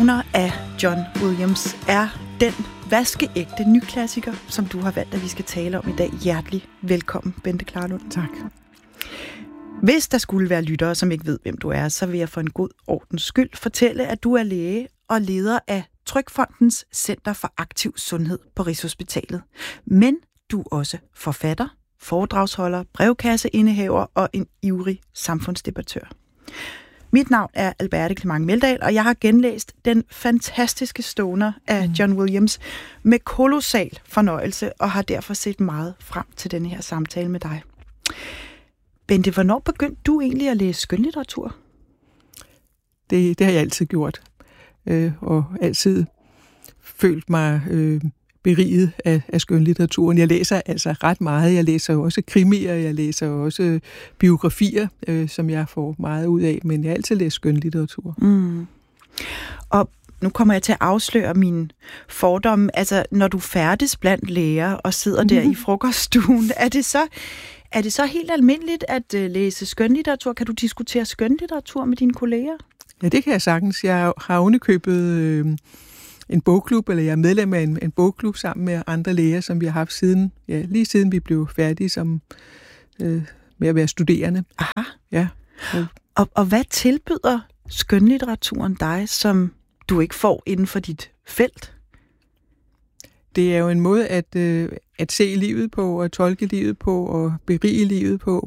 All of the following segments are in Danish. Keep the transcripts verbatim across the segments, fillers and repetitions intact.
Stoner af John Williams er den vaskeægte nyklassiker, som du har valgt, at vi skal tale om i dag. Hjertelig velkommen, Bente Klarlund. Tak. Hvis der skulle være lyttere, som ikke ved, hvem du er, så vil jeg for en god ordens skyld fortælle, at du er læge og leder af Trygfondens Center for Aktiv Sundhed på Rigshospitalet. Men du er også forfatter, foredragsholder, brevkasseindehaver og en ivrig samfundsdebattør. Mit navn er Alberte Clement Meldal, og jeg har genlæst den fantastiske Stoner af John Williams med kolossal fornøjelse, og har derfor set meget frem til denne her samtale med dig. Bente, hvornår begyndte du egentlig at læse skønlitteratur? Det, det har jeg altid gjort, øh, og altid følt mig øh, beriget af, af skønlitteraturen. Jeg læser altså ret meget. Jeg læser jo også krimier, jeg læser også øh, biografier, øh, som jeg får meget ud af, men jeg har altid læst skønlitteratur. Mm. Og nu kommer jeg til at afsløre mine fordomme. Altså, når du færdes blandt læger og sidder der mm. i frokoststuen, er det så... Er det så helt almindeligt at uh, læse skønlitteratur? Kan du diskutere skønlitteratur med dine kolleger? Ja, det kan jeg sagtens. Jeg har underkøbet øh, en bogklub, eller jeg er medlem af en, en bogklub sammen med andre læger, som vi har haft siden, ja, lige siden vi blev færdige som, øh, med at være studerende. Aha. Ja. Og, og hvad tilbyder skønlitteraturen dig, som du ikke får inden for dit felt? Det er jo en måde at, øh, at se livet på, og tolke livet på, og berige livet på.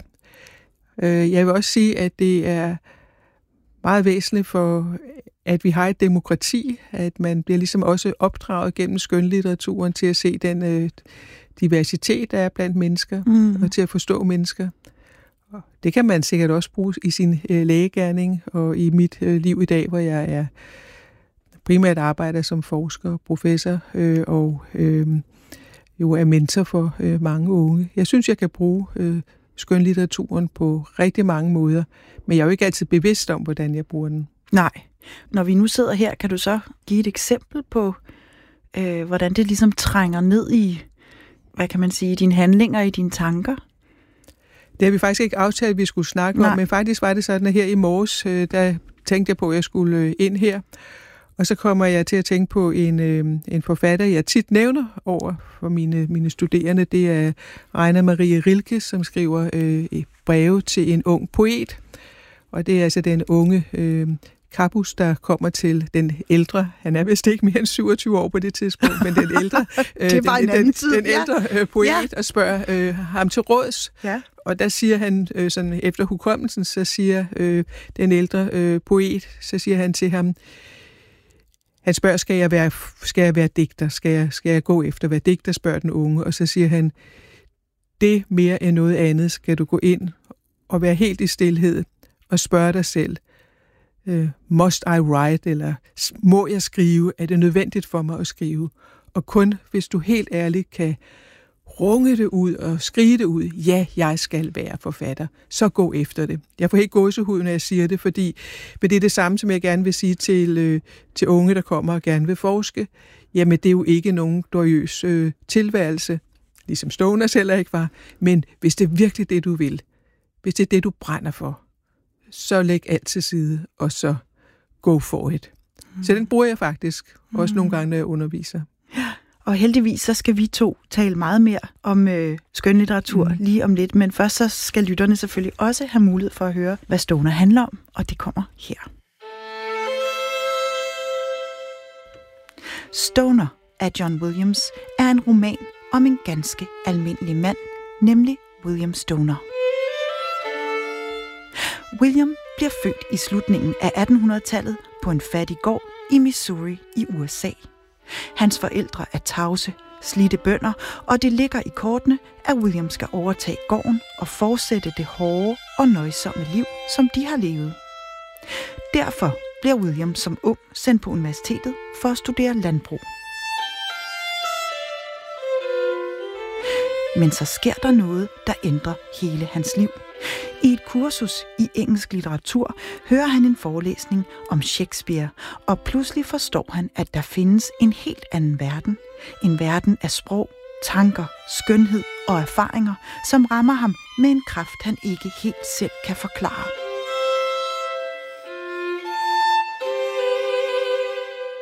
Øh, jeg vil også sige, at det er meget væsentligt for, at vi har et demokrati, at man bliver ligesom også opdraget gennem skønlitteraturen til at se den øh, diversitet, der er blandt mennesker, mm. og til at forstå mennesker. Og det kan man sikkert også bruge i sin øh, lægegerning, og i mit øh, liv i dag, hvor jeg er primært arbejder som forsker, professor øh, og øh, jo er mentor for øh, mange unge. Jeg synes, jeg kan bruge øh, skønlitteraturen på rigtig mange måder, men jeg er jo ikke altid bevidst om, hvordan jeg bruger den. Nej. Når vi nu sidder her, kan du så give et eksempel på, øh, hvordan det ligesom trænger ned i, hvad kan man sige, dine handlinger, i dine tanker? Det har vi faktisk ikke aftalt, at vi skulle snakke Nej. om, men faktisk var det sådan, at her i morges, øh, der tænkte jeg på, at jeg skulle øh, ind her. Og så kommer jeg til at tænke på en, øh, en forfatter, jeg tit nævner over for mine, mine studerende. Det er Rainer Maria Rilke, som skriver øh, et breve til en ung poet. Og det er altså den unge øh, Kapus, der kommer til den ældre. Han er vist ikke mere end syvogtyve år på det tidspunkt, men den ældre, øh, det var den, den, den, tid, den ældre øh, poet ja. og spørger øh, ham til råds. Ja. Og der siger han, øh, sådan efter hukommelsen, så siger øh, den ældre øh, poet, så siger han til ham, han spørger, skal jeg være, skal jeg være digter? Skal jeg, skal jeg gå efter at være digter, spørger den unge. Og så siger han, det mere end noget andet skal du gå ind og være helt i stilhed og spørge dig selv, uh, must I write? Eller må jeg skrive? Er det nødvendigt for mig at skrive? Og kun hvis du helt ærligt kan runge det ud og skrige det ud, ja, jeg skal være forfatter, så gå efter det. Jeg får helt gåsehud, når jeg siger det, fordi men det er det samme, som jeg gerne vil sige til, øh, til unge, der kommer og gerne vil forske. Jamen, det er jo ikke nogen gloriøs øh, tilværelse, ligesom Stoner heller ikke var, men hvis det er virkelig det, du vil, hvis det er det, du brænder for, så læg alt til side, og så go for it. Mm. Så den bruger jeg faktisk, også mm. nogle gange, når jeg underviser. Ja. Og heldigvis så skal vi to tale meget mere om øh, skønlitteratur mm. lige om lidt, men først så skal lytterne selvfølgelig også have mulighed for at høre, hvad Stoner handler om, og det kommer her. Stoner af John Williams er en roman om en ganske almindelig mand, nemlig William Stoner. William bliver født i slutningen af attenhundredetallet på en fattig gård i Missouri i U S A. Hans forældre er tavse, slidte bønder, og det ligger i kortene, at William skal overtage gården og fortsætte det hårde og nøjsomme liv, som de har levet. Derfor bliver William som ung sendt på universitetet for at studere landbrug. Men så sker der noget, der ændrer hele hans liv. I et kursus i engelsk litteratur hører han en forelæsning om Shakespeare, og pludselig forstår han, at der findes en helt anden verden. En verden af sprog, tanker, skønhed og erfaringer, som rammer ham med en kraft, han ikke helt selv kan forklare.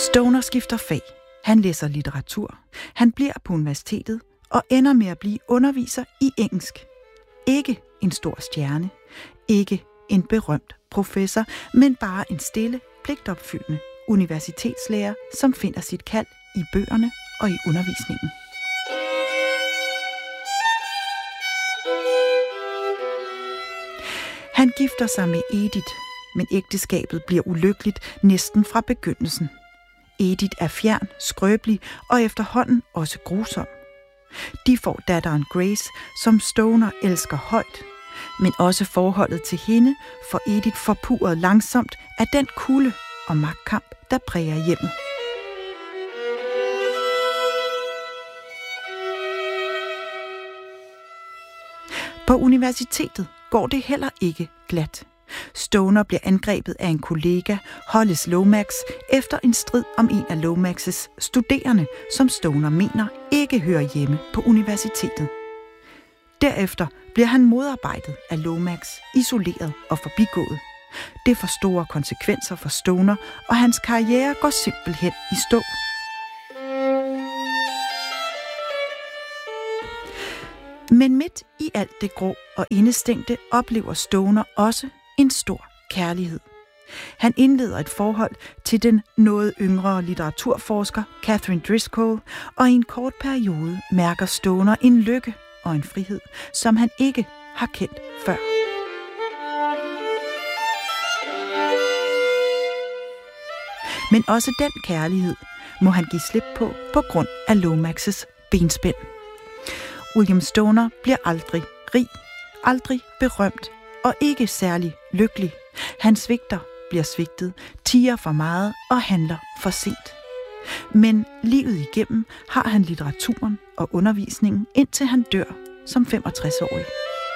Stoner skifter fag. Han læser litteratur. Han bliver på universitetet og ender med at blive underviser i engelsk. Ikke en stor stjerne. Ikke en berømt professor, men bare en stille, pligtopfyldende universitetslærer, som finder sit kald i bøgerne og i undervisningen. Han gifter sig med Edith, men ægteskabet bliver ulykkeligt næsten fra begyndelsen. Edith er fjern, skrøbelig og efterhånden også grusom. De får datteren Grace, som Stoner elsker højt, men også forholdet til hende får Edith forpurret langsomt af den kulde og magtkamp, der præger hjemmet. På universitetet går det heller ikke glat. Stoner bliver angrebet af en kollega, Hollis Lomax, efter en strid om en af Lomaxes studerende, som Stoner mener ikke hører hjemme på universitetet. Derefter bliver han modarbejdet af Lomax, isoleret og forbigået. Det får store konsekvenser for Stoner, og hans karriere går simpelthen i stå. Men midt i alt det grå og indestængte oplever Stoner også en stor kærlighed. Han indleder et forhold til den noget yngre litteraturforsker Catherine Driscoll, og i en kort periode mærker Stoner en lykke og en frihed, som han ikke har kendt før. Men også den kærlighed må han give slip på på grund af Lomaxes benspænd. William Stoner bliver aldrig rig, aldrig berømt og ikke særlig lykkelig. Han svigter, bliver svigtet, tiger for meget og handler for sent. Men livet igennem har han litteraturen og undervisningen, indtil han dør som femogtres-årig.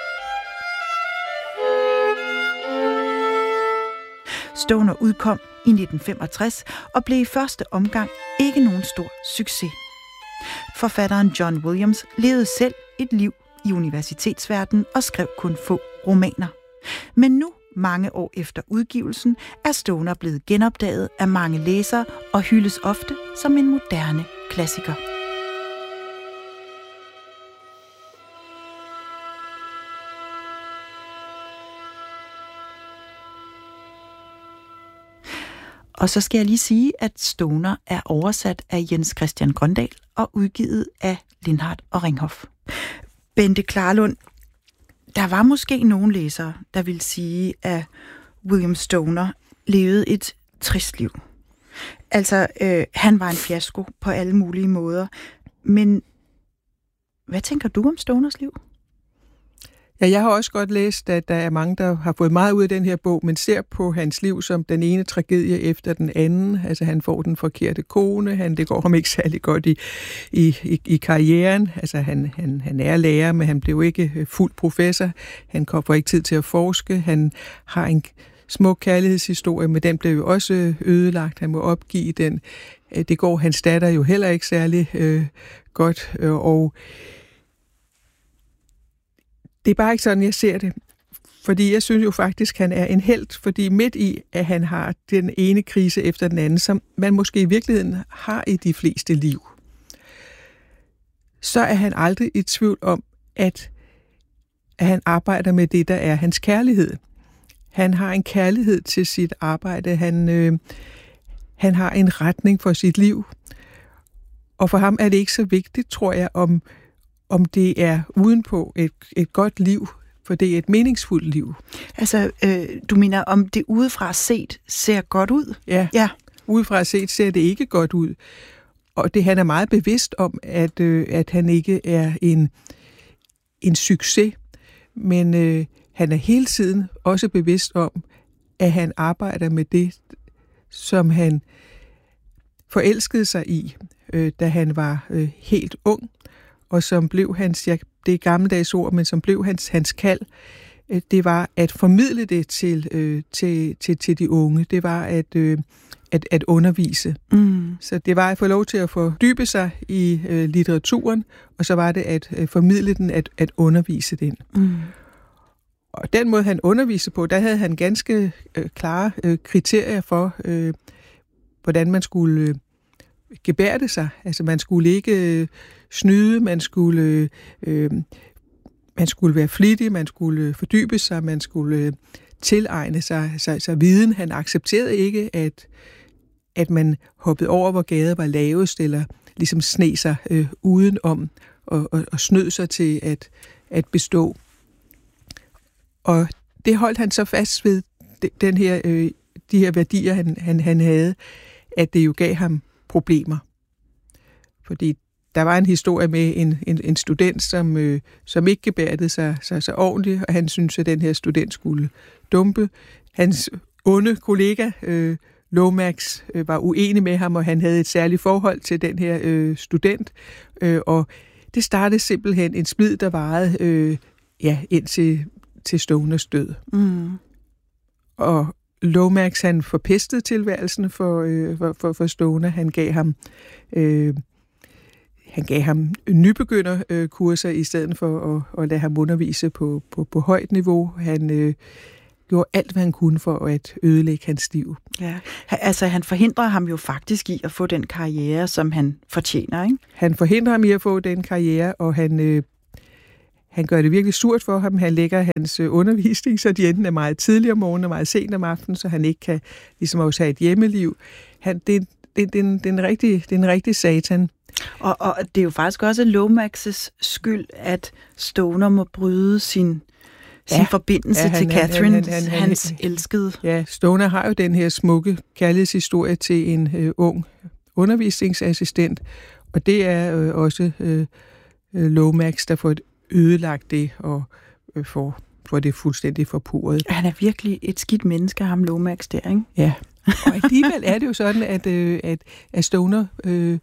Stoner udkom i nitten femogtres og blev i første omgang ikke nogen stor succes. Forfatteren John Williams levede selv et liv i universitetsverdenen og skrev kun få romaner. Men nu, mange år efter udgivelsen, er Stoner blevet genopdaget af mange læsere og hyldes ofte som en moderne klassiker. Og så skal jeg lige sige, at Stoner er oversat af Jens Christian Grøndahl og udgivet af Lindhardt og Ringhof. Bente Klarlund, der var måske nogle læsere, der ville sige, at William Stoner levede et trist liv. Altså, øh, han var en fiasko på alle mulige måder. Men hvad tænker du om Stoners liv? Ja, jeg har også godt læst, at der er mange, der har fået meget ud af den her bog, men ser på hans liv som den ene tragedie efter den anden. Altså, han får den forkerte kone, han, det går ham ikke særlig godt i, i, i, i karrieren. Altså, han, han, han er lærer, men han blev ikke fuld professor. Han får ikke tid til at forske. Han har en smuk kærlighedshistorie, men den blev jo også ødelagt. Han må opgive den. Det går hans datter jo heller ikke særlig øh, godt, øh, og det er bare ikke sådan, jeg ser det. Fordi jeg synes jo faktisk, at han er en helt, fordi midt i, at han har den ene krise efter den anden, som man måske i virkeligheden har i de fleste liv, så er han aldrig i tvivl om, at, at han arbejder med det, der er hans kærlighed. Han har en kærlighed til sit arbejde. Han, øh, han har en retning for sit liv. Og for ham er det ikke så vigtigt, tror jeg, om om det er udenpå et, et godt liv, for det er et meningsfuldt liv. Altså, øh, du mener, om det udefra set ser godt ud? Ja, ja. Udefra set ser det ikke godt ud. Og det han er meget bevidst om, at, øh, at han ikke er en, en succes, men øh, han er hele tiden også bevidst om, at han arbejder med det, som han forelskede sig i, øh, da han var øh, helt ung, og som blev hans, ja, det er gammeldags ord, men som blev hans, hans kald, det var at formidle det til, øh, til, til, til de unge. Det var at, øh, at, at undervise. Mm. Så det var at få lov til at fordybe sig i øh, litteraturen, og så var det at øh, formidle den, at, at undervise den. Mm. Og den måde, han underviste på, der havde han ganske øh, klare øh, kriterier for, øh, hvordan man skulle øh, gebærde sig. Altså man skulle ikke øh, snyde, man skulle, øh, man skulle være flittig, man skulle fordybe sig, man skulle øh, tilegne sig, sig, sig viden. Han accepterede ikke, at, at man hoppede over, hvor gader var lavest, eller ligesom sne sig øh, udenom og, og, og snød sig til at, at bestå. Og det holdt han så fast ved, den her, øh, de her værdier, han, han, han havde, at det jo gav ham problemer. Fordi der var en historie med en, en, en student, som, øh, som ikke gebærdede sig, sig så ordentligt, og han syntes, at den her student skulle dumpe. Hans onde kollega, øh, Lomax, øh, var uenig med ham, og han havde et særligt forhold til den her øh, student. Øh, og det startede simpelthen en splid, der varede øh, ja, indtil til Stoners død. Mm. Og Lomax, han forpestede tilværelsen for, øh, for, for, for Stoner. Han gav ham øh, han gav ham nybegynderkurser i stedet for at, at lade ham undervise på, på, på højt niveau. Han øh, gjorde alt, hvad han kunne for at ødelægge hans liv. Ja, altså han forhindrer ham jo faktisk i at få den karriere, som han fortjener, ikke? Han forhindrer ham i at få den karriere, og han, øh, han gør det virkelig surt for ham. Han lægger hans øh, undervisning, så de enten er meget tidlig om morgenen og meget sent om aftenen, så han ikke kan ligesom også have et hjemmeliv. Han, det, det, det, det, det, er en rigtig, det er en rigtig satan. Og, og det er jo faktisk også Lomax's skyld, at Stoner må bryde sin, sin ja, forbindelse ja, han, til Catherine, han, han, han, hans han, elskede. Ja, Stoner har jo den her smukke kærlighedshistorie til en øh, ung undervisningsassistent, og det er øh, også øh, Lomax, der får ødelagt det og øh, får, får det fuldstændig forpurret. Han er virkelig et skidt menneske, ham Lomax der, ikke? Ja, og alligevel er det jo sådan, at, øh, at, at Stoner øh,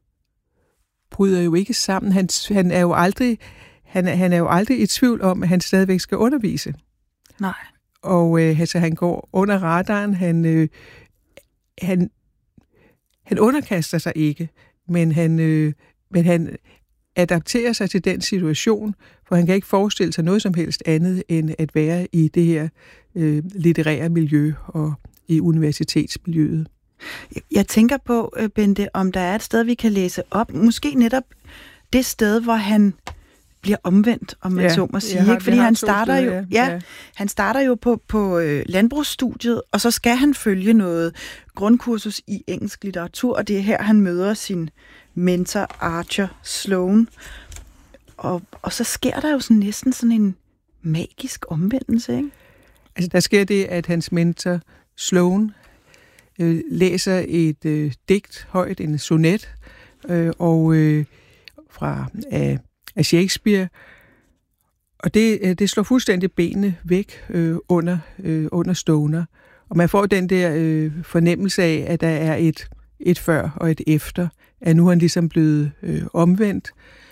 bryder jo ikke sammen. Han, han er jo aldrig han, han er jo aldrig i tvivl om, at han stadigvæk skal undervise. Nej. Og øh, altså, han går under radaren. Han, øh, han, han underkaster sig ikke, men han, øh, men han adapterer sig til den situation, for han kan ikke forestille sig noget som helst andet, end at være i det her øh, litterære miljø og i universitetsmiljøet. Jeg tænker på, Bente, om der er et sted, vi kan læse op. Måske netop det sted, hvor han bliver omvendt, om man ja, så må sige. Har, ikke? Fordi han starter, steder, jo, ja, ja. han starter jo på, på øh, landbrugsstudiet, og så skal han følge noget grundkursus i engelsk litteratur, og det er her, han møder sin mentor Archer Sloane. Og, og så sker der jo sådan næsten sådan en magisk omvendelse, ikke? Altså, der sker det, at hans mentor Sloane øh, læser et øh, digt højt, en sonet, øh, og øh, fra af, af Shakespeare, og det, øh, det slår fuldstændig benene væk øh, under, øh, under Stoner. Og man får den der øh, fornemmelse af, at der er et, et før og et efter, at nu er han ligesom blevet øh, omvendt.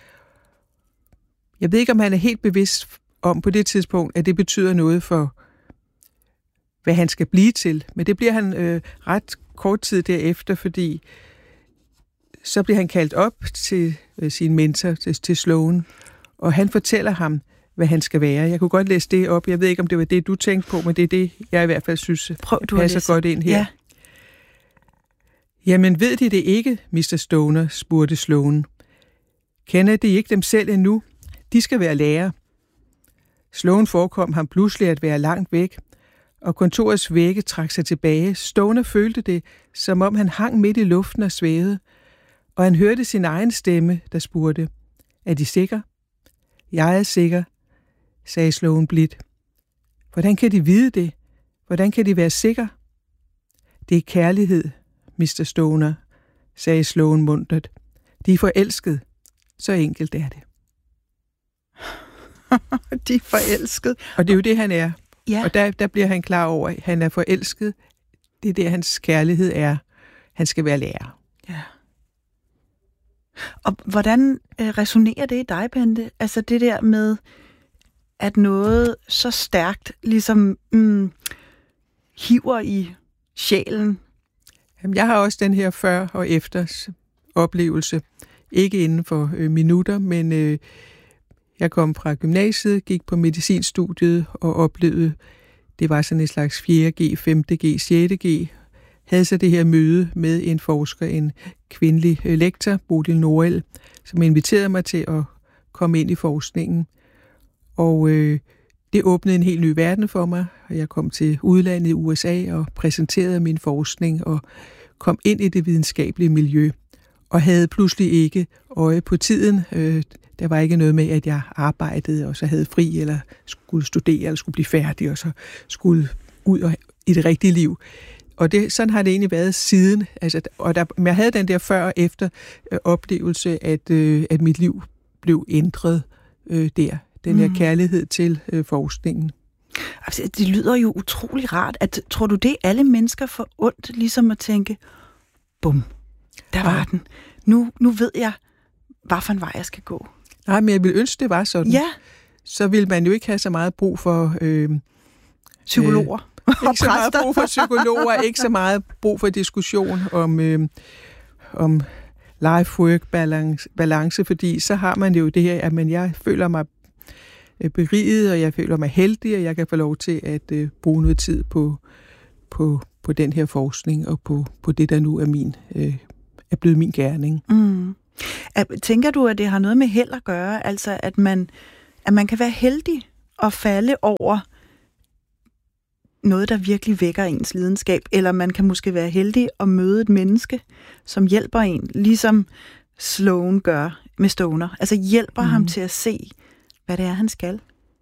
Jeg ved ikke, om han er helt bevidst om på det tidspunkt, at det betyder noget for, hvad han skal blive til. Men det bliver han øh, ret kort tid derefter, fordi så bliver han kaldt op til øh, sin mentor, til, til Sloane, og han fortæller ham, hvad han skal være. Jeg kunne godt læse det op. Jeg ved ikke, om det var det, du tænkte på, men det er det, jeg i hvert fald synes Prøv, du passer godt ind her. Ja. Jamen, ved de det ikke, mister Stoner, spurgte Sloane. Kender de ikke dem selv endnu? De skal være lærer. Sloane forekom ham pludselig at være langt væk, og kontorets vægge trak sig tilbage. Stoner følte det, som om han hang midt i luften og svævede, og han hørte sin egen stemme, der spurgte, er de sikre? Jeg er sikker, sagde Sloane blidt. Hvordan kan de vide det? Hvordan kan de være sikre? Det er kærlighed, mister Stoner, sagde Sloane muntert. De er forelsket. Så enkelt er det. De er forelsket. Og det er jo det, han er. Ja. Og der, der bliver han klar over, at han er forelsket. Det er det, hans kærlighed er. Han skal være lærer. Ja. Og hvordan øh, resonerer det i dig, Bente? Altså det der med, at noget så stærkt ligesom mm, hiver i sjælen. Jamen, jeg har også den her før og efter oplevelse. Ikke inden for øh, minutter, men øh, jeg kom fra gymnasiet, gik på medicinstudiet og oplevede, det var sådan en slags fjerde G, femte G, sjette G, havde så det her møde med en forsker, en kvindelig lektor, Bodil Norell, som inviterede mig til at komme ind i forskningen. Og øh, det åbnede en helt ny verden for mig. Jeg kom til udlandet i U S A og præsenterede min forskning og kom ind i det videnskabelige miljø. Og havde pludselig ikke øje på tiden. Øh, der var ikke noget med, at jeg arbejdede og så havde fri, eller skulle studere, eller skulle blive færdig, og så skulle ud og, i det rigtige liv. Og det, sådan har det egentlig været siden. Altså, og der, jeg havde den der før og efter øh, oplevelse, at, øh, at mit liv blev ændret øh, der. Den her mm. kærlighed til øh, forskningen. Altså, det lyder jo utrolig rart. At, tror du, det alle mennesker får ondt, ligesom at tænke, bum, der var ja. den. Nu, nu ved jeg, hvad for en vej jeg skal gå. Nej, men jeg ville ønske, det var sådan. Ja. Så ville man jo ikke have så meget brug for... Øh, Psykologer. Øh, ikke så meget brug for psykologer, ikke så meget brug for diskussion om, øh, om life-work-balance, balance, fordi så har man jo det her, at man, jeg føler mig beriget, og jeg føler mig heldig, og jeg kan få lov til at øh, bruge noget tid på, på, på den her forskning, og på, på det, der nu er, min, øh, er blevet min gerning. Mm. Tænker du, at det har noget med held at gøre? Altså, at man, at man kan være heldig og falde over noget, der virkelig vækker ens lidenskab, eller man kan måske være heldig at møde et menneske, som hjælper en, ligesom Sloan gør med Stoner. Altså hjælper mm. ham til at se, hvad det er, han skal.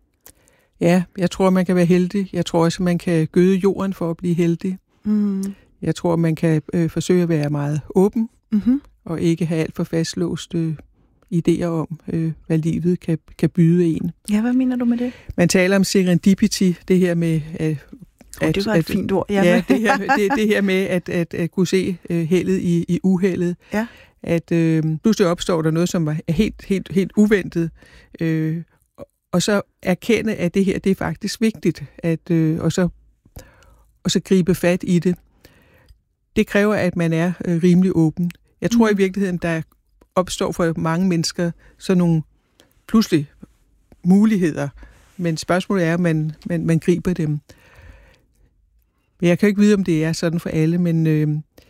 Ja, jeg tror, man kan være heldig. Jeg tror også, man kan gøde jorden for at blive heldig. Mm. Jeg tror, man kan øh, forsøge at være meget åben, mm-hmm. og ikke have alt for fastlåste idéer om, øh, hvad livet kan, kan byde en. Ja, hvad mener du med det? Man taler om serendipity, det her med... Øh, oh, at, det var et at, fint ord. Ja, ja det, her, det, det her med at, at, at kunne se øh, heldet i, i uheldet. Ja. At øh, pludselig opstår der noget, som var helt, helt, helt uventet, øh, og så erkende, at det her, det er faktisk vigtigt, at, øh, og, så, og så gribe fat i det. Det kræver, at man er øh, rimelig åben. Jeg tror mm. i virkeligheden, der opstår for mange mennesker sådan nogle pludselig muligheder, men spørgsmålet er, at man, man, man griber dem. Jeg kan ikke vide, om det er sådan for alle, men øh,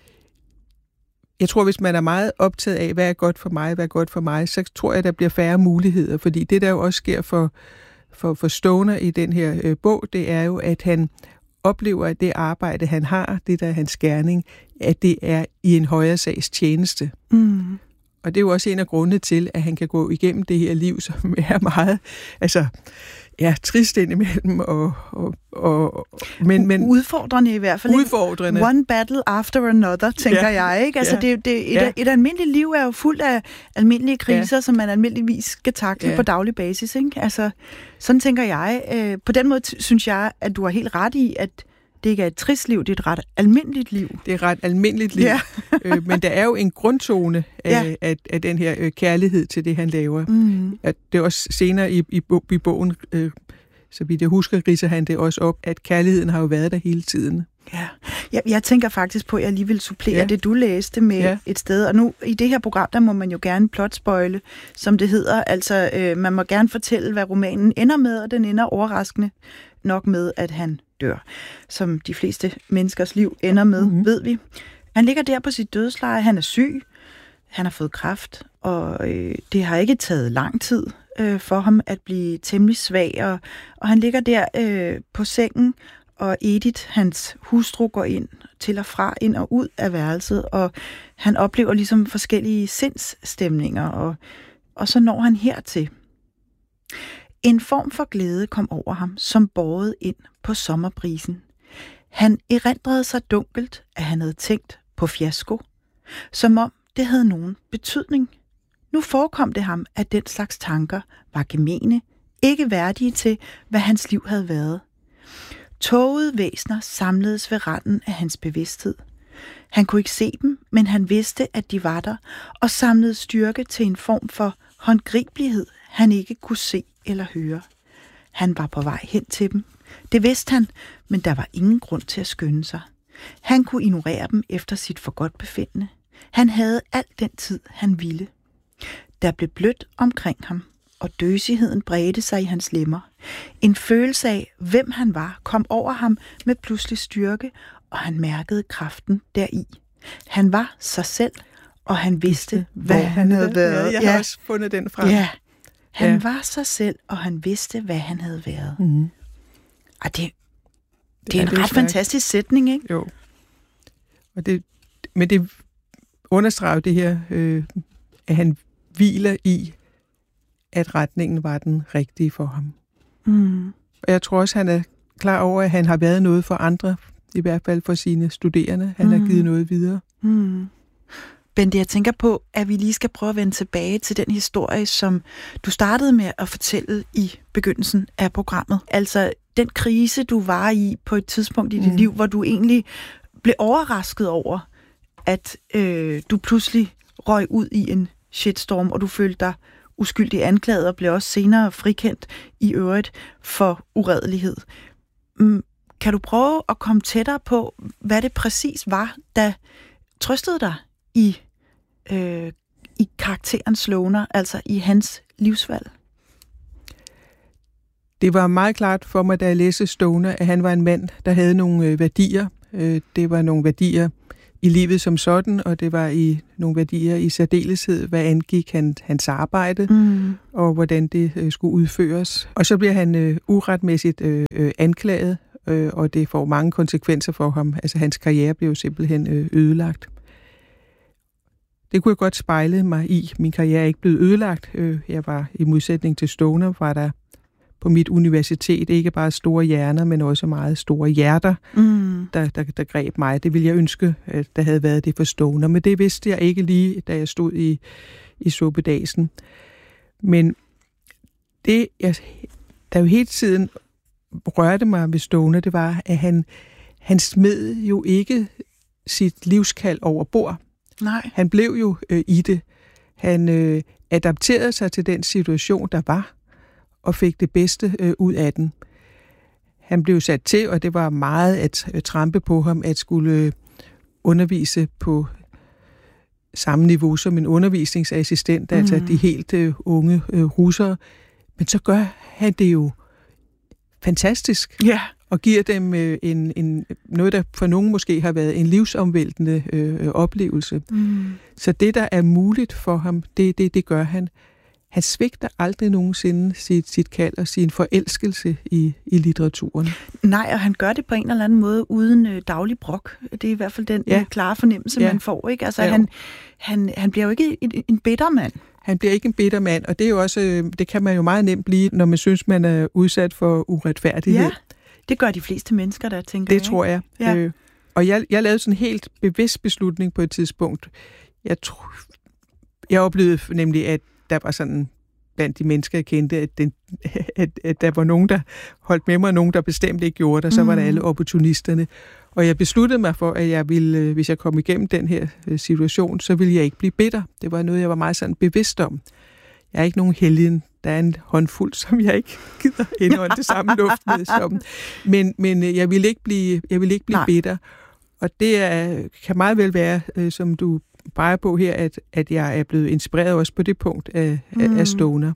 jeg tror, hvis man er meget optaget af, hvad er godt for mig, hvad er godt for mig, så tror jeg, der bliver færre muligheder, fordi det, der jo også sker for, for, for Stoner i den her øh, bog, det er jo, at han oplever, at det arbejde, han har, det der er hans gerning, at det er i en højere sags tjeneste. Mm. Og det er jo også en af grundene til, at han kan gå igennem det her liv, som er meget, altså, ja, trist indimellem, og, og, og men, men udfordrende i hvert fald. Udfordrende. One battle after another, tænker ja. jeg, ikke? Altså, ja. det, det, et, ja. et almindeligt liv er jo fuldt af almindelige kriser, ja. som man almindeligvis skal takle ja. på daglig basis, ikke? Altså, sådan tænker jeg. På den måde synes jeg, at du har helt ret i, at det ikke er et trist liv, det er et ret almindeligt liv. Det er et ret almindeligt liv, ja. øh, men der er jo en grundtone af, ja. af, af den her øh, kærlighed til det, han laver. Mm. At det er også senere i, i, i bogen, øh, så vidt jeg husker, ridser han det også op, at kærligheden har jo været der hele tiden. Ja, jeg, jeg tænker faktisk på, at jeg lige vil supplere ja. det, du læste med ja. et sted. Og nu, i det her program, der må man jo gerne plotspoile, som det hedder. Altså, øh, man må gerne fortælle, hvad romanen ender med, og den ender overraskende nok med, at han dør. Som de fleste menneskers liv ender med, mm-hmm. ved vi. Han ligger der på sit dødsleje, han er syg, han har fået kræft, og øh, det har ikke taget lang tid øh, for ham at blive temmelig svag, og, og han ligger der øh, på sengen, og Edith, hans hustru, går ind til og fra, ind og ud af værelset, og han oplever ligesom forskellige sindsstemninger, og, og så når han hertil. En form for glæde kom over ham, som bårede ind på sommerbrisen. Han erindrede sig dunkelt, at han havde tænkt på fiasko, som om det havde nogen betydning. Nu forekom det ham, at den slags tanker var gemene, ikke værdige til, hvad hans liv havde været. Tågede væsner samledes ved randen af hans bevidsthed. Han kunne ikke se dem, men han vidste, at de var der, og samlede styrke til en form for håndgribelighed, han ikke kunne se eller høre. Han var på vej hen til dem. Det vidste han, men der var ingen grund til at skynde sig. Han kunne ignorere dem efter sit forgodtbefindende. Han havde al den tid, han ville. Der blev blødt omkring ham, og døsigheden bredte sig i hans lemmer. En følelse af, hvem han var, kom over ham med pludselig styrke, og han mærkede kraften deri. Han var sig selv, og han vidste, hvad Hvor han havde været. Ja, jeg har ja. også fundet den frem. Ja, han ja. var sig selv, og han vidste, hvad han havde været. Mm. Og det, det, det er en det ret fantastisk sætning, ikke? Jo. Og det, men det understreger det her, øh, at han hviler i, at retningen var den rigtige for ham. Mm. Og jeg tror også, han er klar over, at han har været noget for andre, i hvert fald for sine studerende. Han mm. har givet noget videre. Mm. Bente, jeg tænker på, at vi lige skal prøve at vende tilbage til den historie, som du startede med at fortælle i begyndelsen af programmet. Altså den krise, du var i på et tidspunkt i dit mm. liv, hvor du egentlig blev overrasket over, at øh, du pludselig røg ud i en shitstorm, og du følte dig uskyldig anklaget og blev også senere frikendt i øvrigt for uredelighed. Mm, kan du prøve at komme tættere på, hvad det præcis var, der trøstede dig i, øh, i karakteren Sloner, altså i hans livsvalg? Det var meget klart for mig, da jeg læste Stoner, at han var en mand, der havde nogle øh, værdier. Øh, det var nogle værdier i livet som sådan, og det var i nogle værdier i særdeleshed, hvad angik han, hans arbejde, mm. og hvordan det øh, skulle udføres. Og så bliver han øh, uretmæssigt øh, øh, anklaget, øh, og det får mange konsekvenser for ham. Altså hans karriere blev simpelthen øh, ødelagt. Det kunne jeg godt spejle mig i. Min karriere er ikke blevet ødelagt. Øh, jeg var i modsætning til Stoner, var der på mit universitet ikke bare store hjerner, men også meget store hjerter, mm. der, der, der greb mig. Det ville jeg ønske, at der havde været det for Stoner, men det vidste jeg ikke lige, da jeg stod i, i suppedasen. Men det, jeg, der jo hele tiden rørte mig ved Stoner, det var, at han, han smed jo ikke sit livskald over bord. Nej. Han blev jo øh, i det. Han øh, adapterede sig til den situation, der var, og fik det bedste øh, ud af den. Han blev sat til, og det var meget at øh, trampe på ham, at skulle øh, undervise på samme niveau som en undervisningsassistent, mm. altså de helt øh, unge øh, russere. Men så gør han det jo fantastisk, yeah. og giver dem øh, en, en, noget, der for nogen måske har været en livsomvæltende øh, oplevelse. Mm. Så det, der er muligt for ham, det, det, det gør han. Han svigter aldrig nogensinde sit, sit kald og sin forelskelse i, i litteraturen. Nej, og han gør det på en eller anden måde uden øh, daglig brok. Det er i hvert fald den ja. øh, klare fornemmelse, ja. man får. Ikke? Altså, ja. han, han, han bliver jo ikke en, en bitter mand. Han bliver ikke en bitter mand, og det er jo også, det kan man jo meget nemt blive, når man synes, man er udsat for uretfærdighed. Ja, det gør de fleste mennesker, der tænker Det jeg, tror jeg. Ja. Øh, og jeg, jeg lavede sådan en helt bevidst beslutning på et tidspunkt. Jeg, tro, jeg oplevede nemlig, at der var sådan blandt de mennesker, jeg kendte, at, den, at, at der var nogen, der holdt med mig, og nogen, der bestemt ikke gjorde det, og så var der alle opportunisterne. Og jeg besluttede mig for, at jeg ville, hvis jeg kom igennem den her situation, så ville jeg ikke blive bitter. Det var noget, jeg var meget sådan bevidst om. Jeg er ikke nogen helgen. Der er en håndfuld, som jeg ikke gider indholde det samme luft med. Som. Men, men jeg ville ikke blive, jeg ville ikke blive bitter. Og det er, kan meget vel være, som du peger på her, at, at jeg er blevet inspireret også på det punkt af, mm. af Stoner.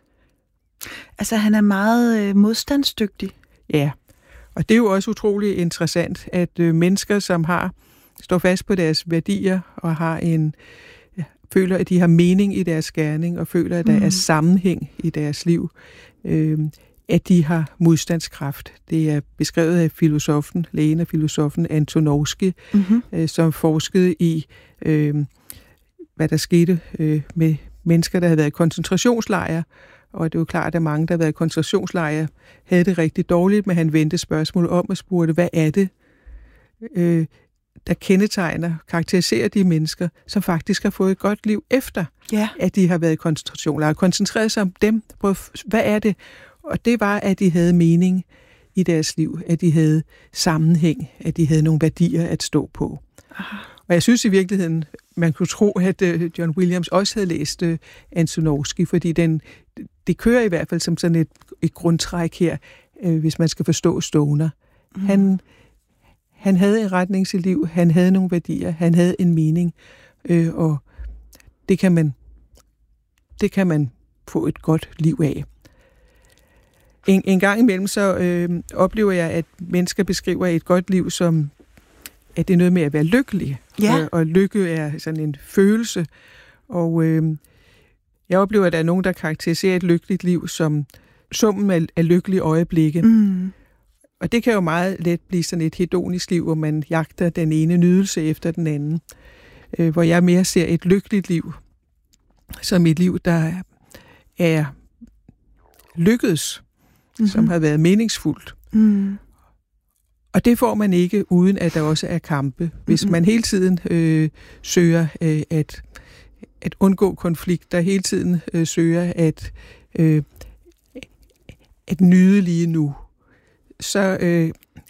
Altså, han er meget øh, modstandsdygtig. Ja, og det er jo også utrolig interessant, at øh, mennesker, som har står fast på deres værdier og har en ja, føler, at de har mening i deres gerning og føler, at der mm. er sammenhæng i deres liv, øh, at de har modstandskraft. Det er beskrevet af filosofen, lægen og filosofen Antonovsky, mm-hmm. øh, som forskede i, øh, hvad der skete øh, med mennesker, der havde været i koncentrationslejre. Og det er jo klart, at mange, der har været i koncentrationslejre, havde det rigtig dårligt, men han vendte spørgsmål om og spurgte, hvad er det, øh, der kendetegner, karakteriserer de mennesker, som faktisk har fået et godt liv efter, ja. at de har været i koncentrationslejre. Koncentrerede sig om dem, på, hvad er det? Og det var, at de havde mening i deres liv, at de havde sammenhæng, at de havde nogle værdier at stå på. Aha. Og jeg synes i virkeligheden, man kunne tro, at uh, John Williams også havde læst uh, Antonovsky, fordi den, det kører i hvert fald som sådan et, et grundtræk her, uh, hvis man skal forstå Stoner. Mm. Han, han havde en retning i sit liv, han havde nogle værdier, han havde en mening, uh, og det kan man, det kan man få et godt liv af. En, en gang imellem så øh, oplever jeg, at mennesker beskriver et godt liv som at det er noget med at være lykkelig. Ja. Og, og lykke er sådan en følelse. Og øh, jeg oplever, at der er nogen, der karakteriserer et lykkeligt liv som summen af, af lykkelige øjeblikke. Mm. Og det kan jo meget let blive sådan et hedonisk liv, hvor man jagter den ene nydelse efter den anden. Øh, hvor jeg mere ser et lykkeligt liv som et liv, der er lykkedes, mm-hmm. som har været meningsfuldt. Mm. Og det får man ikke, uden at der også er kampe. Hvis mm-hmm. man hele tiden øh, søger øh, at, at undgå konflikter, hele tiden øh, søger at, øh, at nyde lige nu, så øh,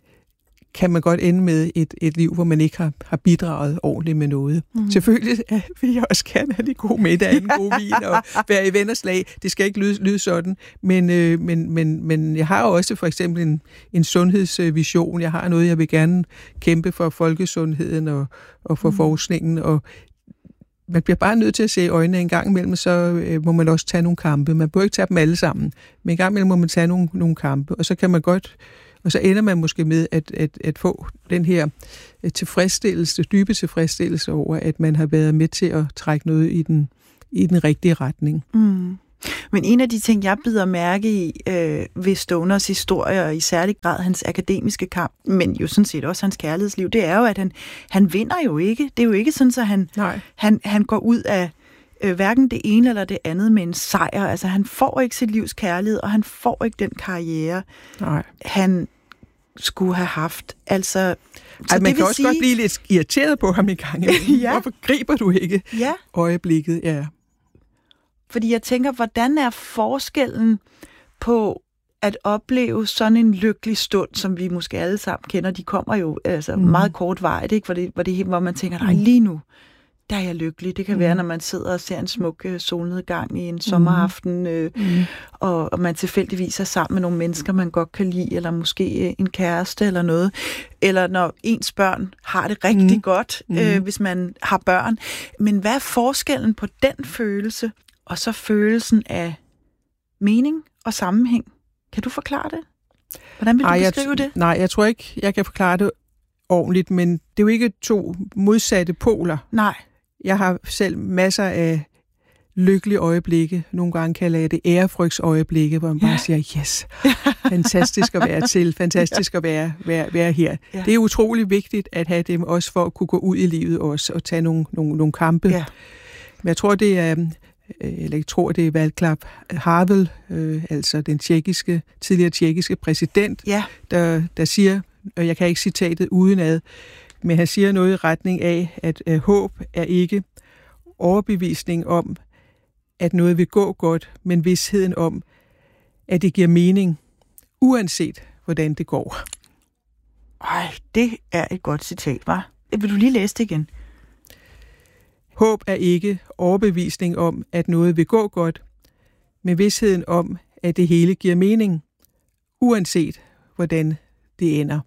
kan man godt ende med et, et liv, hvor man ikke har, har bidraget ordentligt med noget. Mm. Selvfølgelig ja, vil jeg også gerne have det gode middag, en god vin og være i venners lag. Det skal ikke lyde, lyde sådan, men, øh, men, men, men jeg har også for eksempel en, en sundhedsvision. Jeg har noget, jeg vil gerne kæmpe for folkesundheden og, og for mm. forskningen, og man bliver bare nødt til at se i øjnene en gang imellem, så øh, må man også tage nogle kampe. Man bør ikke tage dem alle sammen, men en gang imellem må man tage nogle, nogle kampe, og så kan man godt, og så ender man måske med at, at, at få den her tilfredsstillelse, dybe tilfredsstillelse over, at man har været med til at trække noget i den, i den rigtige retning. Mm. Men en af de ting, jeg bider mærke i øh, ved Stoners historie, og i særlig grad hans akademiske kamp, men jo sådan set også hans kærlighedsliv, det er jo, at han, han vinder jo ikke. Det er jo ikke sådan, at han, han, han går ud af øh, hverken det ene eller det andet med en sejr. Altså, han får ikke sit livs kærlighed, og han får ikke den karriere, Nej. han skulle have haft. Altså, Ej, man kan også sige... godt blive lidt irriteret på ham i gang. Ja. Hvorfor griber du ikke ja. øjeblikket? Ja. Fordi jeg tænker, hvordan er forskellen på at opleve sådan en lykkelig stund, som vi måske alle sammen kender, de kommer jo altså mm. meget kortvarigt, ikke? Hvor, det, hvor, det, hvor man tænker, nej, lige nu, der er jeg lykkelig. Det kan mm. være, når man sidder og ser en smuk uh, solnedgang i en sommeraften, øh, mm. og, og man tilfældigvis er sammen med nogle mennesker, man godt kan lide, eller måske uh, en kæreste eller noget. Eller når ens børn har det rigtig mm. godt, øh, mm. hvis man har børn. Men hvad er forskellen på den følelse, og så følelsen af mening og sammenhæng? Kan du forklare det? Hvordan vil du Ej, beskrive jeg, det? Nej, jeg tror ikke, jeg kan forklare det ordentligt, men det er jo ikke to modsatte poler. Nej. Jeg har selv masser af lykkelige øjeblikke. Nogle gange kalder jeg det ærefrygtsøjeblikke, hvor man ja. bare siger, yes, fantastisk at være til, fantastisk ja. at være, være, være her. Ja. Det er utrolig vigtigt at have dem også for at kunne gå ud i livet også og tage nogle, nogle, nogle kampe. Ja. Men jeg tror, det er... eller jeg tror, det er Václav Havel, øh, altså den tjekkiske, tidligere tjekkiske præsident, ja. der, der siger, og jeg kan ikke citatet udenad, men han siger noget i retning af, at øh, håb er ikke overbevisning om, at noget vil gå godt, men vidsheden om, at det giver mening, uanset hvordan det går. Ej, det er et godt citat, hva'? Vil du lige læse det igen? Håb er ikke overbevisning om, at noget vil gå godt, men vidsheden om, at det hele giver mening, uanset hvordan det ender.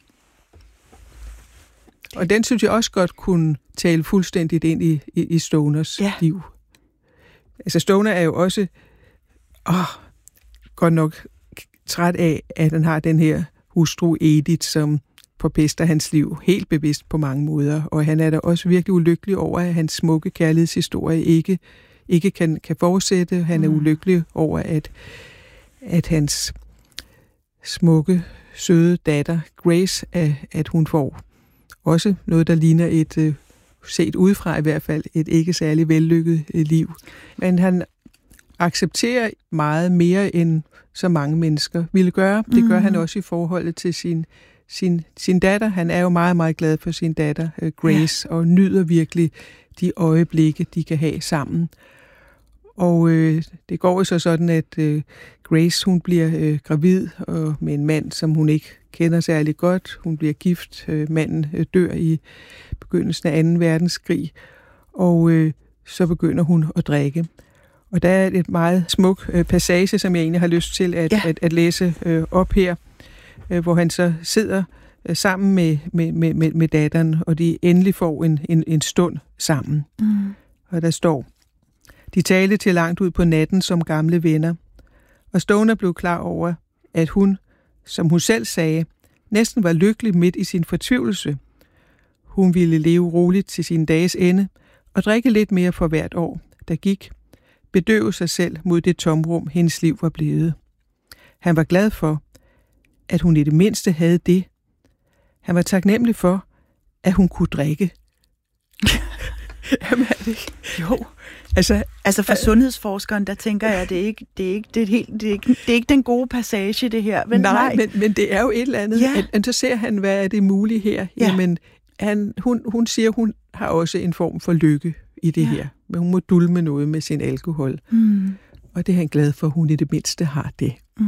Og den synes jeg også godt kunne tale fuldstændigt ind i, i, i Stoners ja. liv. Altså Stoner er jo også åh, godt nok træt af, at han har den her hustru Edith, som forpester hans liv helt bevidst på mange måder, og han er da også virkelig ulykkelig over, at hans smukke kærlighedshistorie ikke, ikke kan, kan fortsætte. Han er mm. ulykkelig over, at, at hans smukke, søde datter, Grace, at, at hun får også noget, der ligner et, set udefra i hvert fald, et ikke særlig vellykket liv. Men han accepterer meget mere, end så mange mennesker ville gøre. Det gør mm. han også i forholdet til sin Sin, sin datter. Han er jo meget, meget glad for sin datter, uh, Grace, ja. og nyder virkelig de øjeblikke, de kan have sammen. Og øh, det går jo så sådan, at øh, Grace, hun bliver øh, gravid og med en mand, som hun ikke kender særlig godt. Hun bliver gift. Øh, manden øh, dør i begyndelsen af anden verdenskrig, og øh, så begynder hun at drikke. Og der er et meget smuk øh, passage, som jeg egentlig har lyst til at, ja. at, at læse øh, op her, hvor han så sidder sammen med, med, med, med datteren, og de endelig får en, en, en stund sammen. Mm. Og der står, de talte til langt ud på natten som gamle venner, og Stoner blev klar over, at hun, som hun selv sagde, næsten var lykkelig midt i sin fortvivlelse. hun ville leve roligt til sin dages ende og drikke lidt mere for hvert år, der gik, bedøve sig selv mod det tomrum, hendes liv var blevet. Han var glad for, at hun i det mindste havde det. Han var taknemmelig for, at hun kunne drikke. Jamen, er det ikke? Jo. Altså, altså for øh, sundhedsforskeren, der tænker jeg, det er ikke, det er ikke, det er helt, det er ikke, det er ikke den gode passage, det her. Men, nej, nej. Men, men det er jo et eller andet. Ja. At, at så ser han, hvad er det mulige her. Ja. Jamen, han, hun, hun siger, hun har også en form for lykke i det ja. her. Men hun må dulme noget med sin alkohol. Mm. Og det er han glad for, at hun i det mindste har det. Mm.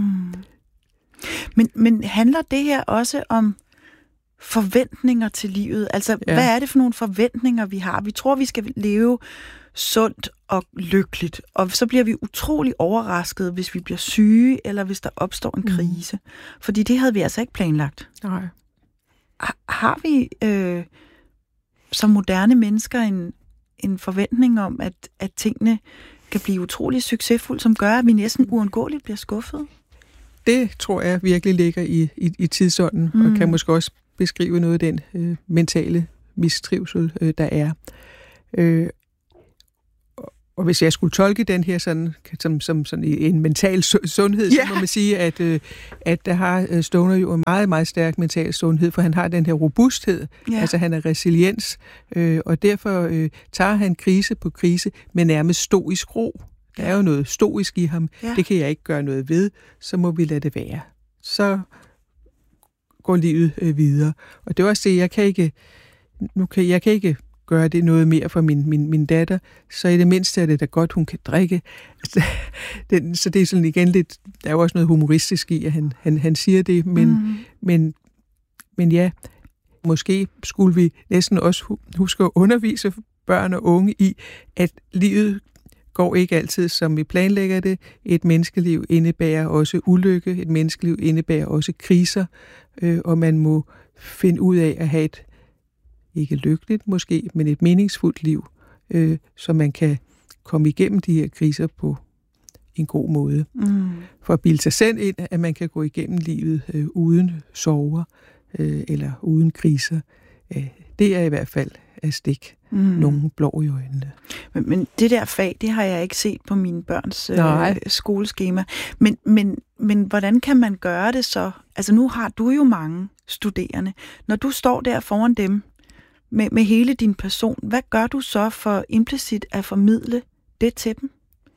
Men, men handler det her også om forventninger til livet? Altså, ja. hvad er det for nogle forventninger, vi har? Vi tror, vi skal leve sundt og lykkeligt, og så bliver vi utrolig overrasket, hvis vi bliver syge, eller hvis der opstår en krise. Mm. Fordi det havde vi altså ikke planlagt. Nej. Har vi øh, som moderne mennesker en, en forventning om, at, at tingene kan blive utrolig succesfulde, som gør, at vi næsten uundgåeligt bliver skuffet? Det tror jeg virkelig ligger i, i, i tidsånden, mm. og kan måske også beskrive noget af den øh, mentale mistrivsel, øh, der er. Øh, og hvis jeg skulle tolke den her sådan, som, som sådan en mental sundhed, yeah. så må man sige, at, øh, at der har Stoner jo en meget, meget stærk mental sundhed, for han har den her robusthed, yeah. altså han er resiliens, øh, og derfor øh, tager han krise på krise med nærmest stoisk ro. Der er jo noget stoisk i ham, yeah. det kan jeg ikke gøre noget ved, så må vi lade det være. Så går livet øh, videre. Og det er også det, jeg kan ikke, nu kan, jeg kan ikke gøre det noget mere for min, min, min datter, så i det mindste er det da godt, hun kan drikke. Altså, den, så det er sådan igen lidt, der er jo også noget humoristisk i, at han, han, han siger det, men, mm. men, men ja, måske skulle vi næsten også huske at undervise børn og unge i, at livet går ikke altid, som vi planlægger det. Et menneskeliv indebærer også ulykke, et menneskeliv indebærer også kriser, øh, og man må finde ud af at have et, ikke lykkeligt måske, men et meningsfuldt liv, øh, så man kan komme igennem de her kriser på en god måde. Mm. For at bilde sig selv ind, at man kan gå igennem livet øh, uden sorger øh, eller uden kriser, øh, det er i hvert fald at stikke mm. nogle blå i øjnene. Men, men det der fag, det har jeg ikke set på mine børns øh, skoleskema. Men, men, men hvordan kan man gøre det så? Altså nu har du jo mange studerende. Når du står der foran dem med, med hele din person, hvad gør du så for implicit at formidle det til dem?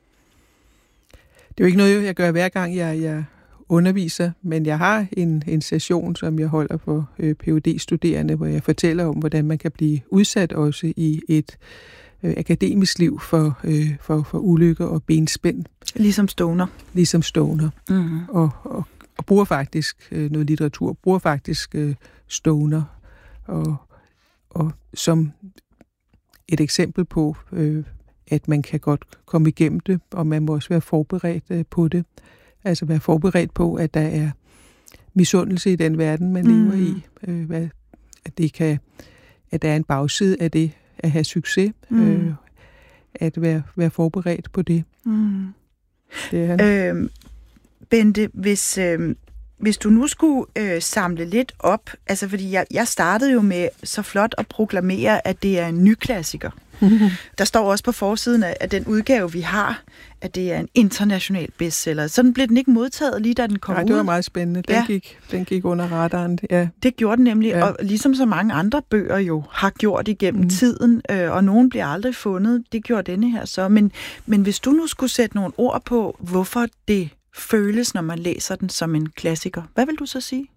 Det er jo ikke noget, jeg gør hver gang, jeg, jeg underviser, men jeg har en, en session, som jeg holder for øh, P H D-studerende, hvor jeg fortæller om, hvordan man kan blive udsat også i et øh, akademisk liv for, øh, for, for ulykker og benspænd. Ligesom Stoner. Ligesom Stoner. Mm-hmm. Og, og, og bruger faktisk øh, noget litteratur, bruger faktisk øh, Stoner og, og som et eksempel på, øh, at man kan godt komme igennem det, og man må også være forberedt øh, på det. Altså være forberedt på, at der er misundelse i den verden, man lever mm. i. Øh, hvad, at, det kan, at der er en bagside af det at have succes. Mm. Øh, at være, være forberedt på det. Mm. Det er han. Øh, Bente, hvis, øh, hvis du nu skulle øh, samle lidt op, altså fordi jeg, jeg startede jo med så flot at proklamere, at det er en ny klassiker. Der står også på forsiden af, af den udgave, vi har, at det er en international bestseller. Sådan blev den ikke modtaget lige da den kom ud. Nej, det var meget spændende. Den, ja. gik, den gik under radaren. Ja. Det gjorde den nemlig, ja. Og ligesom så mange andre bøger jo har gjort igennem mm. tiden, øh, og nogen bliver aldrig fundet, det gjorde denne her så. Men, men hvis du nu skulle sætte nogle ord på, hvorfor det føles, når man læser den som en klassiker, hvad vil du så sige?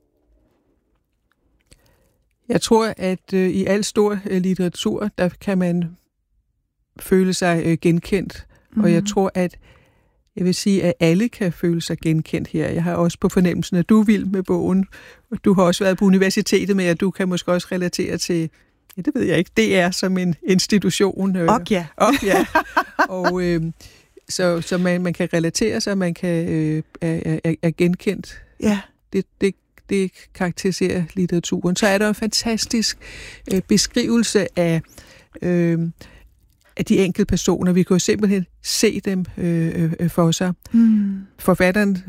Jeg tror, at øh, i al stor øh, litteratur, der kan man føle sig øh, genkendt. Mm. Og jeg tror, at jeg vil sige, at alle kan føle sig genkendt her. Jeg har også på fornemmelsen, at du er vild med bogen. Du har også været på universitetet med, at du kan måske også relatere til, ja, det ved jeg ikke, det er som en institution. Øh, og ja. Og ja. Og øh, så, så man, man kan relatere sig, man kan øh, er, er, er genkendt. Ja. Det, det det karakteriserer litteraturen. Så er der en fantastisk øh, beskrivelse af, øh, af de enkelte personer. Vi kan jo simpelthen se dem øh, øh, for sig. Mm. Forfatteren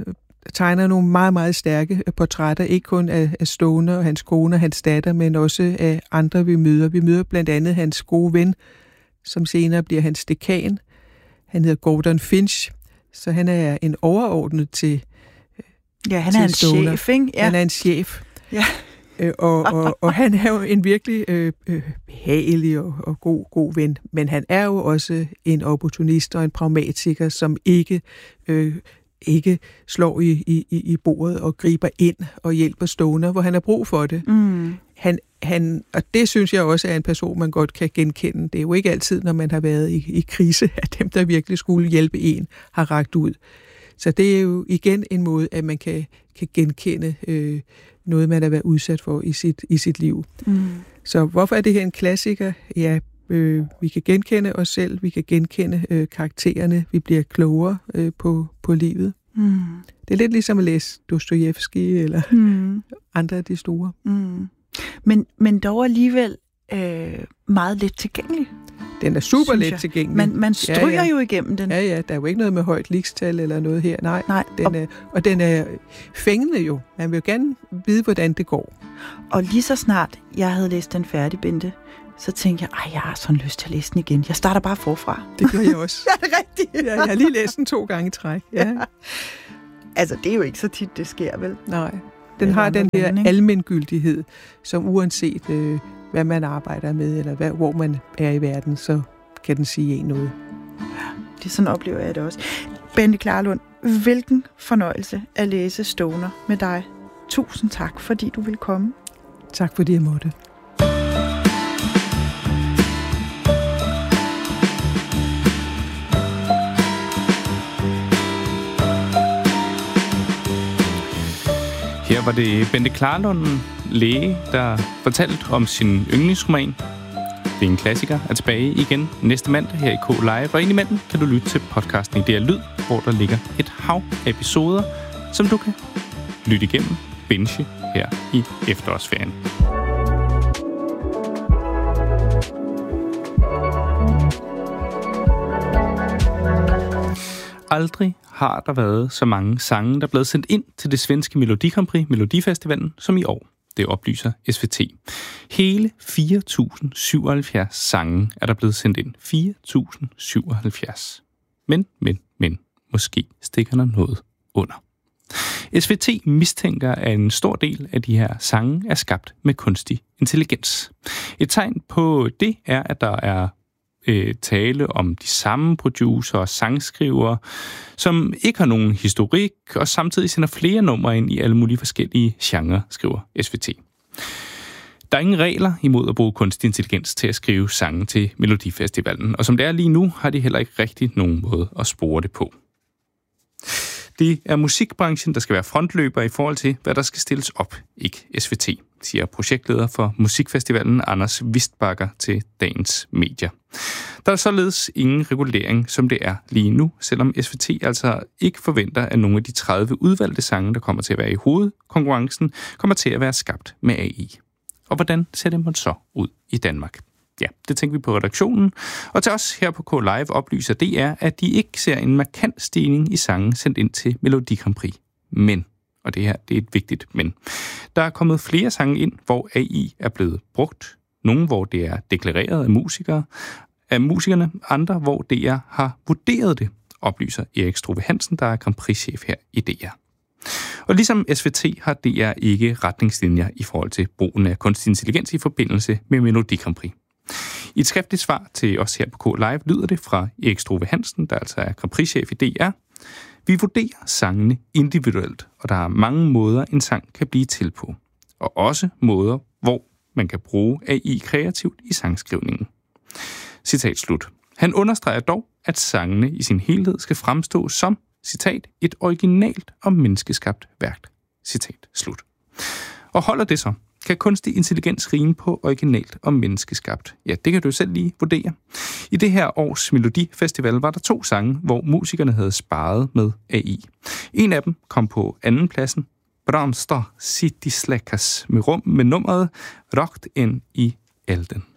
tegner nogle meget, meget stærke portrætter, ikke kun af, af Stoner og hans kone og hans datter, men også af andre, vi møder. Vi møder blandt andet hans gode ven, som senere bliver hans dekan. Han hedder Gordon Finch, så han er en overordnet til Ja, han til er en Stoner. chef, ikke? Ja. Han er en chef. Ja. Øh, og, og, og han er jo en virkelig øh, øh, behagelig og, og god, god ven, men han er jo også en opportunist og en pragmatiker, som ikke, øh, ikke slår i, i, i bordet og griber ind og hjælper Stoner, hvor han har brug for det. Mm. Han, han, og det synes jeg også er en person, man godt kan genkende. Det er jo ikke altid, når man har været i, i krise, at dem, der virkelig skulle hjælpe en, har rakt ud. Så det er jo igen en måde, at man kan, kan genkende øh, noget, man har været udsat for i sit, i sit liv. Mm. Så hvorfor er det her en klassiker? Ja, øh, vi kan genkende os selv, vi kan genkende øh, karaktererne, vi bliver klogere øh, på, på livet. Mm. Det er lidt ligesom at læse Dostojevskij eller Mm. andre af de store. Mm. Men, men dog alligevel øh, meget let tilgængelig. Den er super Synes let jeg. tilgængelig. Man, man stryger ja, ja. jo igennem den. Ja, ja, der er jo ikke noget med højt ligestal eller noget her. Nej, Nej. Den Og, er, og den er fængende jo. Man vil jo gerne vide, hvordan det går. og lige så snart jeg havde læst den færdig, Bente, så tænkte jeg, ej, jeg har sådan lyst til at læse den igen. Jeg starter bare forfra. Det gør jeg også. Ja, det er rigtigt. Ja, jeg har lige læst den to gange i træk. Ja. Altså, det er jo ikke så tit, det sker, vel? Nej. Den Eller har den andre der penge, ikke? almengyldighed, som uanset øh, hvad man arbejder med, eller hvad, hvor man er i verden, så kan den sige en noget. Det sådan oplever jeg det også. Bente Klarlund, hvilken fornøjelse at læse Stoner med dig. Tusind tak, fordi du ville komme. Tak fordi jeg måtte. Her var det Bente Klarlund, læge, der fortalte om sin yndlingsroman. Det er en klassiker, er tilbage igen næste mandag her i K Live. Og indimellem kan du lytte til podcasten I D R Lyd, hvor der ligger et hav af episoder, som du kan lytte igennem, binge her i efterårsferien. Aldrig har der været så mange sange, der er blevet sendt ind til det svenske Melodi Grand Prix, Melodifestivalen, som i år. Det oplyser S V T. Hele fire tusind syvoghalvfjerds sange er der blevet sendt ind. fire tusind syvoghalvfjerds. Men, men, men, måske stikker der noget under. S V T mistænker, at en stor del af de her sange er skabt med kunstig intelligens. Et tegn på det er, at der er øh, tale om de samme producer og sangskrivere, som ikke har nogen historik, og samtidig sender flere numre ind i alle mulige forskellige genrer, skriver S V T. Der er ingen regler imod at bruge kunstig intelligens til at skrive sange til Melodifestivalen, og som det er lige nu, har de heller ikke rigtig nogen måde at spore det på. Det er musikbranchen, der skal være frontløber i forhold til, hvad der skal stilles op, ikke S V T, siger projektleder for Musikfestivalen Anders Vistbakker til dagens medier. Der er således ingen regulering, som det er lige nu, selvom S V T altså ikke forventer, at nogle af de tredive udvalgte sange, der kommer til at være i hovedkonkurrencen, kommer til at være skabt med A I. Og hvordan ser det så ud i Danmark? Ja, det tænker vi på redaktionen. Og til os her på K Live oplyser D R, at de ikke ser en markant stigning i sange sendt ind til Melodi Grand Prix. Men, og det her det er et vigtigt men, der er kommet flere sange ind, hvor A I er blevet brugt. Nogle, hvor det er deklareret af musikere, af musikerne, andre, hvor D R har vurderet det, oplyser Erik Struve Hansen, der er Grand Prix-chef her i D R. Og ligesom S V T har D R ikke retningslinjer i forhold til brugen af kunstig intelligens i forbindelse med Melodi Grand Prix. I et skriftligt svar til os her på K Live lyder det fra Erik Struve Hansen, der altså er Grand Prix-chef i D R. Vi vurderer sangene individuelt, og der er mange måder, en sang kan blive til på. Og også måder, hvor man kan bruge A I kreativt i sangskrivningen. Citat slut. Han understreger dog, at sangene i sin helhed skal fremstå som, citat, et originalt og menneskeskabt værk. Citat slut. Og holder det så? Kan kunstig intelligens rime på originalt og menneskeskabt? Ja, det kan du selv lige vurdere. I det her års Melodifestival var der to sange, hvor musikerne havde sparet med A I. En af dem kom på anden pladsen, Bramstar City Slackers, med rum med nummeret Rakt ind i elden.